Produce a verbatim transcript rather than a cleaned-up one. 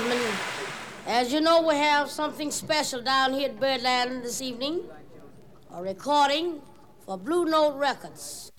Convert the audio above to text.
gentlemen, as you know, we have something special down here at Birdland this evening, a recording for Blue Note Records.